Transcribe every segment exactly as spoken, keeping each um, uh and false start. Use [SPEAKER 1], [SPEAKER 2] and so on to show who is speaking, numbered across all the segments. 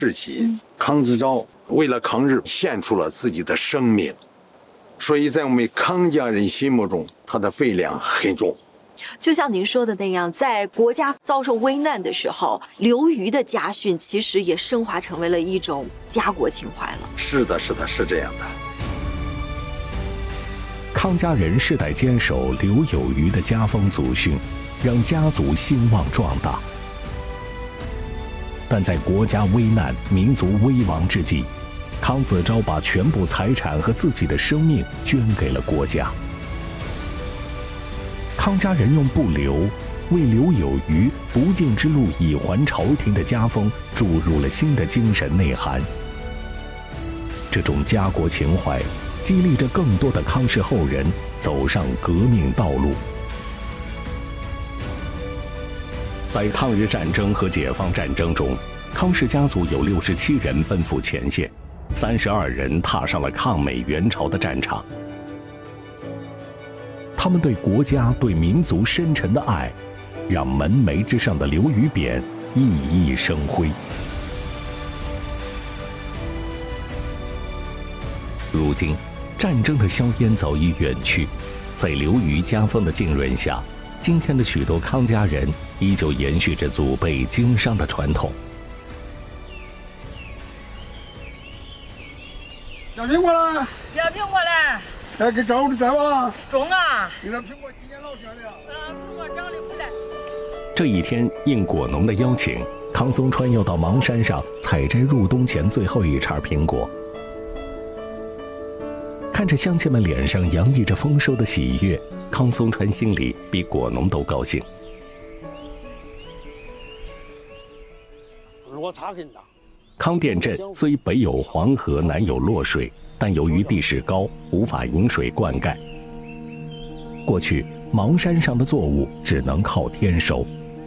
[SPEAKER 1] 时期，康子昭为了抗日献出了自己的生命，所以在我们康家人心目中，他的分量很重。
[SPEAKER 2] 就像您说的那样，在国家遭受危难的时候，刘瑜的家训其实也升华成为了一种家国情怀了。
[SPEAKER 1] 是的，是的，是这样的。
[SPEAKER 3] 康家人世代坚守刘有余的家风祖训，让家族兴旺壮大。但在国家危难、民族危亡之际，康子昭把全部财产和自己的生命捐给了国家。康家人用不留，为刘有余不敬之路以还朝廷的家风注入了新的精神内涵。这种家国情怀，激励着更多的康氏后人走上革命道路。在抗日战争和解放战争中，康氏家族有六十七人奔赴前线，三十二人踏上了抗美援朝的战场。他们对国家、对民族深沉的爱，让门楣之上的刘余匾熠熠生辉。如今，战争的硝烟早已远去，在刘余家风的浸润下，今天的许多康家人依旧延续着祖辈经商的传统。
[SPEAKER 4] 小苹果了，
[SPEAKER 5] 小苹果了。
[SPEAKER 4] 哎，给招的在吗？
[SPEAKER 5] 中啊！
[SPEAKER 4] 你这苹果今年老鲜了。
[SPEAKER 5] 嗯，苹果长得不赖。
[SPEAKER 3] 这一天，应果农的邀请，康松川要到邙山上采摘入冬前最后一茬苹果。看着乡亲们脸上洋溢着丰收的喜悦，康松川心里比果农都高兴。
[SPEAKER 4] 落差很大。
[SPEAKER 3] 康店镇虽北有黄河，南有洛水，但由于地势高，无法引水灌溉。过去邙山上的作物只能靠天收。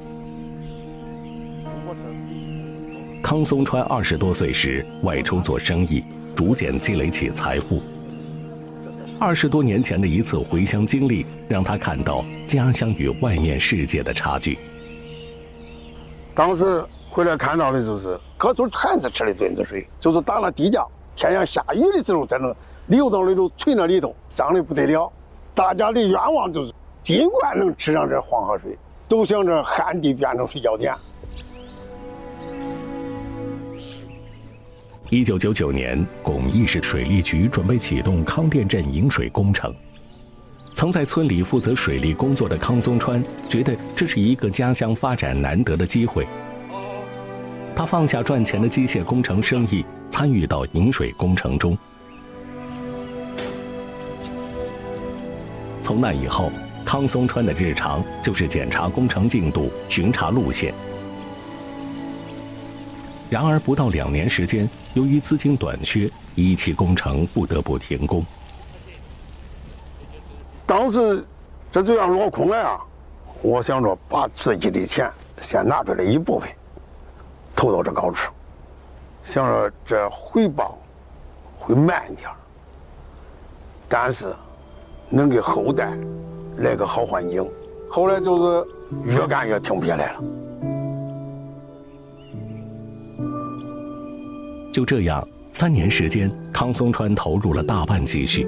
[SPEAKER 3] 康松川二十多岁时外出做生意，逐渐积累起财富。二十多年前的一次回乡经历，让他看到家乡与外面世界的差距。
[SPEAKER 4] 当时回来看到的就是各种铲子吃的墩子水，就是打了地窖，天阳下雨的时候在那流到里头存到里头，脏的不得了。大家的愿望就是尽管能吃上这黄河水，都想着旱地变成水浇田。
[SPEAKER 3] 一九九九年，巩义市水利局准备启动康店镇引水工程。曾在村里负责水利工作的康松川觉得这是一个家乡发展难得的机会。他放下赚钱的机械工程生意，参与到引水工程中。从那以后，康松川的日常就是检查工程进度、巡查路线。然而，不到两年时间，由于资金短缺，一期工程不得不停工。
[SPEAKER 4] 当时这就要落空了呀，我想着把自己的钱先拿出来一部分，投到这高处，想着这回报会慢一点，但是能给后代来个好环境。后来就是越干越停不下来了。
[SPEAKER 3] 就这样，三年时间，康松川投入了大半积蓄。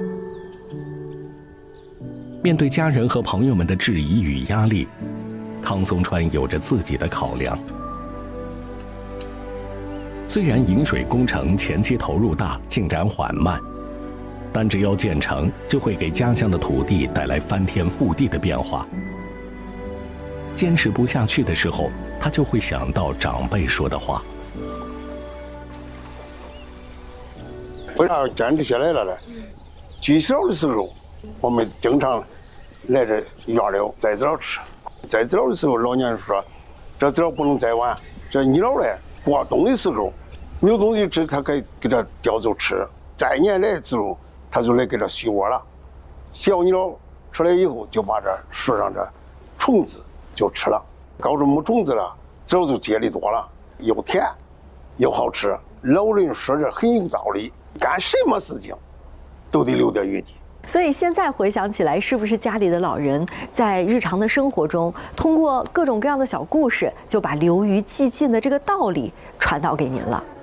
[SPEAKER 3] 面对家人和朋友们的质疑与压力，康松川有着自己的考量。虽然引水工程前期投入大，进展缓慢，但只要建成，就会给家乡的土地带来翻天覆地的变化。坚持不下去的时候，他就会想到长辈说的话。
[SPEAKER 4] 为啥坚持下来了呢？最小的时候，我们经常来这院里摘枣吃。摘枣的时候，老年人说，这枣不能摘完。这你老嘞，过冬的时候没有东西吃，他可以给这叼走吃。再年来的时候，他就来给这续窝了。小鸟出来以后，就把这树上这虫子就吃了。搞着没虫子了，枣就结的多了，又甜又好吃。老人说这很有道理。干什么事情都得留点余地。
[SPEAKER 2] 所以现在回想起来，是不是家里的老人在日常的生活中，通过各种各样的小故事，就把流于寂静的这个道理传导给您了？